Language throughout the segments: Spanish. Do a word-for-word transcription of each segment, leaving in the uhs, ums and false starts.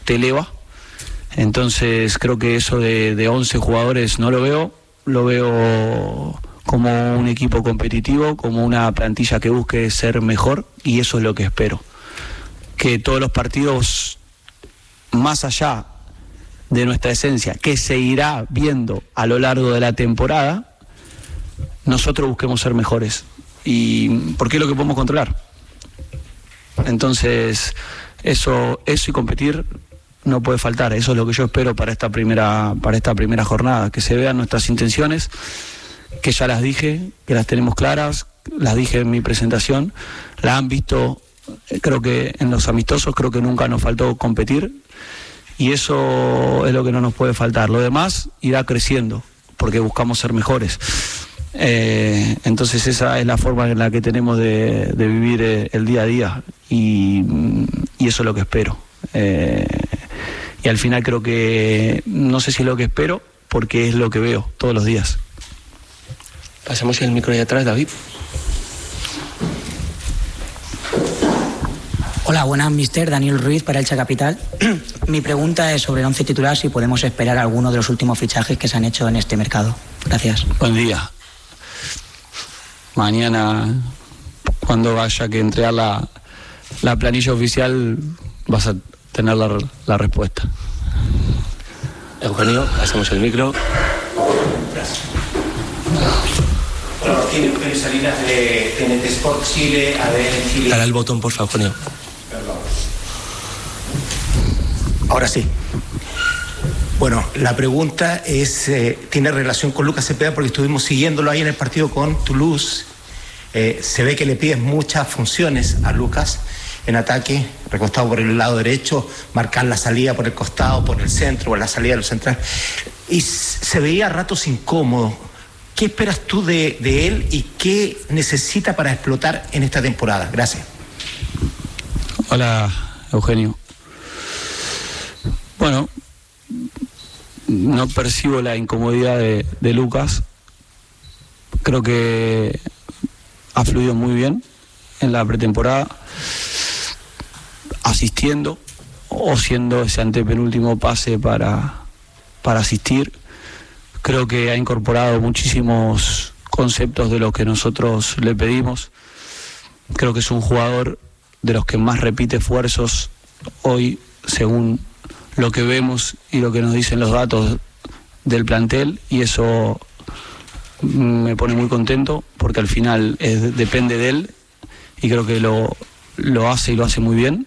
te eleva. Entonces creo que eso de, de once jugadores no lo veo, lo veo como un equipo competitivo, como una plantilla que busque ser mejor, y eso es lo que espero. Que todos los partidos, más allá de nuestra esencia, que se irá viendo a lo largo de la temporada, nosotros busquemos ser mejores. Y porque es lo que podemos controlar. Entonces, eso, eso y competir no puede faltar. Eso es lo que yo espero para esta primera, para esta primera jornada, que se vean nuestras intenciones, que ya las dije, que las tenemos claras, las dije en mi presentación, las han visto, creo que en los amistosos, creo que nunca nos faltó competir, y eso es lo que no nos puede faltar. Lo demás irá creciendo, porque buscamos ser mejores. Eh, entonces esa es la forma en la que tenemos de, de vivir eh, el día a día, y, y eso es lo que espero. Eh, y al final creo que, no sé si es lo que espero, porque es lo que veo todos los días. Pasamos el micro de atrás, David. Hola, buenas, mister Daniel Ruiz para Elche Capital. Mi pregunta es sobre el once titular, si podemos esperar alguno de los últimos fichajes que se han hecho en este mercado. Gracias. Buen día. Mañana, cuando vaya que entregar la, la planilla oficial, vas a tener la, la respuesta. Eugenio, pasamos el micro. Gracias. Bueno, tiene Salinas de T N T Sport Chile, A D N Chile. Dale el botón, por favor, Eugenio. Perdón. Ahora sí. Bueno, la pregunta es, eh, tiene relación con Lucas Cepeda, porque estuvimos siguiéndolo ahí en el partido con Toulouse. Eh, se ve que le pides muchas funciones a Lucas en ataque, recostado por el lado derecho, marcar la salida por el costado, por el centro, o la salida de los centrales. Y se veía a ratos incómodo. ¿Qué esperas tú de, de él y qué necesita para explotar en esta temporada? Gracias. Hola, Eugenio. Bueno, no percibo la incomodidad de, de Lucas. Creo que ha fluido muy bien en la pretemporada, asistiendo o siendo ese antepenúltimo pase para, para asistir. Creo que ha incorporado muchísimos conceptos de los que nosotros le pedimos. Creo que es un jugador de los que más repite esfuerzos hoy, según lo que vemos y lo que nos dicen los datos del plantel, y eso me pone muy contento, porque al final es, depende de él, y creo que lo, lo hace y lo hace muy bien.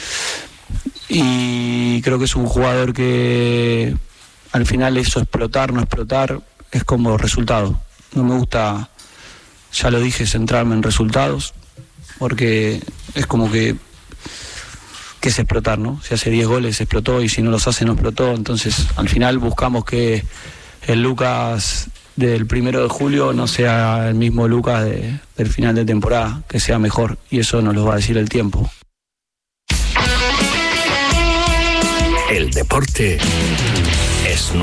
Y creo que es un jugador que al final eso, explotar, no explotar, es como resultado. No me gusta, ya lo dije, centrarme en resultados, porque es como que que es explotar, ¿no? Si hace diez goles explotó, y si no los hace no explotó. Entonces al final buscamos que el Lucas del primero de julio no sea el mismo Lucas de, del final de temporada, que sea mejor, y eso nos lo va a decir el tiempo. El deporte es